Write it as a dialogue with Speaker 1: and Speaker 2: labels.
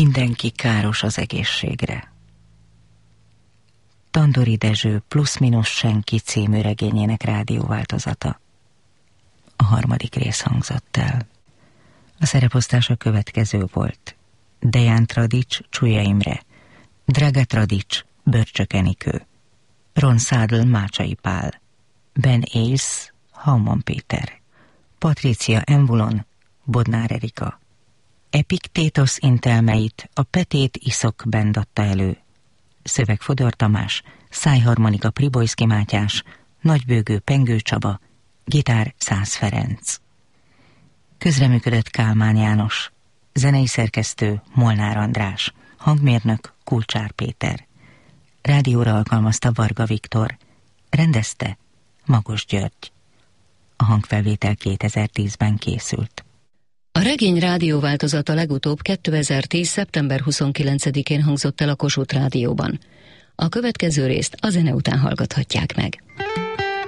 Speaker 1: Mindenki káros az egészségre. Tandori Dezső Plusz-minusz senki című regényének rádióváltozata. A 3. rész hangzott el. A szereposztás a következő volt: Deján Tradics, Csúlya Imre, Draga Tradics, Börcsök Enikő, Ron Szádl, Mácsai Pál, Ben Ailes, Hauman Péter, Patricia Embulon, Bodnár Erika. Epiktétosz Intelmeit a Petét Iszok Band adta elő. Szöveg Fodor Tamás, szájharmonika Pribojszki Mátyás, nagybőgő Pengő Csaba, gitár Szász Ferenc. Közreműködött Kálmán János, zenei szerkesztő Molnár András, hangmérnök Kulcsár Péter. Rádióra alkalmazta Varga Viktor, rendezte Magos György. A hangfelvétel 2010-ben készült.
Speaker 2: A regény rádióváltozata legutóbb 2010. szeptember 29-én hangzott el a Kossuth Rádióban. A következő részt a zene után hallgathatják meg.